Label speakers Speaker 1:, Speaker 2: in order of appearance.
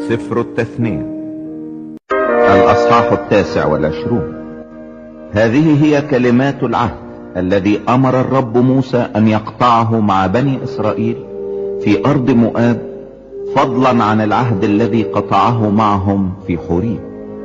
Speaker 1: سفر التثنية الأصحاح 29. هذه هي كلمات العهد الذي أمر الرب موسى أن يقطعه مع بني إسرائيل في أرض مؤاب، فضلا عن العهد الذي قطعه معهم في حوريب.